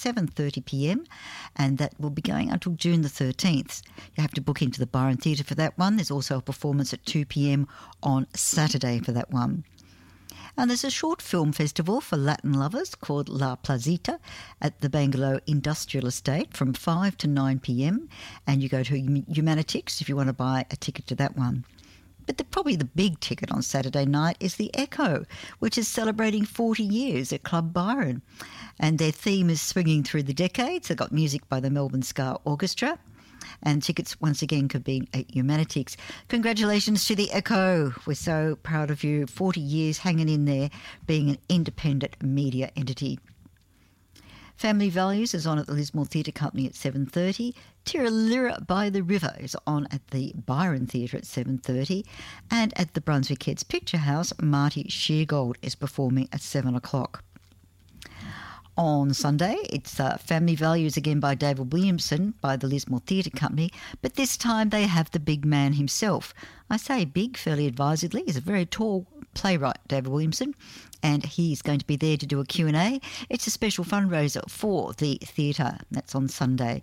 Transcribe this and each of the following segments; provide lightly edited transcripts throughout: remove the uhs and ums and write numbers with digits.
7:30pm, and that will be going until June the 13th. You have to book into the Byron Theatre for that one. There's also a performance at 2pm on Saturday for that one. And there's a short film festival for Latin lovers called La Placita at the Bangalow Industrial Estate from 5 to 9pm, and you go to Humanitix if you want to buy a ticket to that one. But probably the big ticket on Saturday night is the Echo, which is celebrating 40 years at Club Byron. And their theme is Swinging Through the Decades. They've got music by the Melbourne Ska Orchestra. And tickets, once again, could be at Humanitix. Congratulations to the Echo. We're so proud of you. 40 years hanging in there, being an independent media entity. Family Values is on at the Lismore Theatre Company at 7:30. Tiralira by the River is on at the Byron Theatre at 7:30. And at the Brunswick Heads Picture House, Marty Sheargold is performing at 7 o'clock. On Sunday, it's Family Values again by David Williamson by the Lismore Theatre Company, but this time they have the big man himself. I say big fairly advisedly. He's a very tall playwright, David Williamson, and he's going to be there to do a Q&A. It's a special fundraiser for the theatre. That's on Sunday.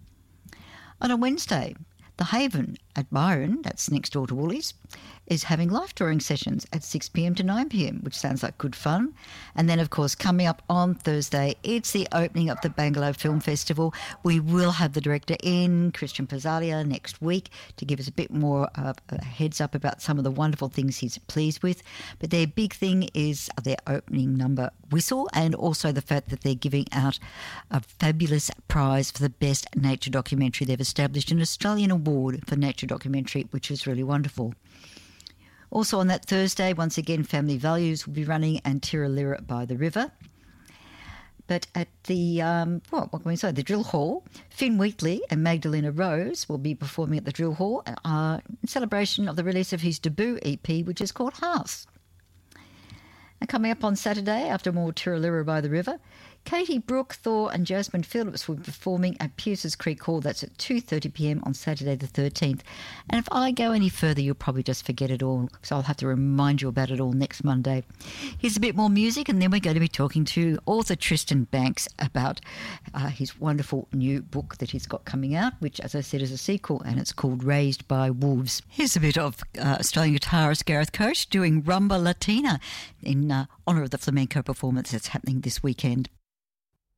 On a Wednesday, The Haven at Byron, that's next door to Woolies, is having live drawing sessions at 6pm to 9pm, which sounds like good fun. And then, of course, coming up on Thursday, it's the opening of the Bangalow Film Festival. We will have the director in, Christian Pazzalia, next week to give us a bit more a heads up about some of the wonderful things he's pleased with. But their big thing is their opening number, Whistle, and also the fact that they're giving out a fabulous prize for the best nature documentary. They've established an Australian award for nature documentary, which is really wonderful. Also on that Thursday, once again, Family Values will be running and Tiralira by the River. But at the, what can we say, the Drill Hall, Finn Wheatley and Magdalena Rose will be performing at the Drill Hall in celebration of the release of his debut EP, which is called House. And coming up on Saturday, after more Tiralira by the River, Katie Brooke, Thor and Jasmine Phillips will be performing at Pierces Creek Hall. That's at 2:30pm on Saturday the 13th. And if I go any further, you'll probably just forget it all, so I'll have to remind you about it all next Monday. Here's a bit more music, and then we're going to be talking to author Tristan Banks about his wonderful new book that he's got coming out, which, as I said, is a sequel, and it's called Raised by Wolves. Here's a bit of Australian guitarist Gareth Koch doing Rumba Latina in honour of the flamenco performance that's happening this weekend.